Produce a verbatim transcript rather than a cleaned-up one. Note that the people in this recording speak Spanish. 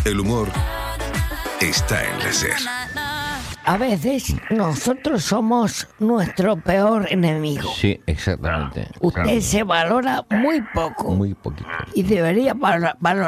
El humor está en la SER. A veces nosotros somos nuestro peor enemigo. Sí, exactamente. Usted Claro. se valora muy poco. Muy poquito. Y debería valorar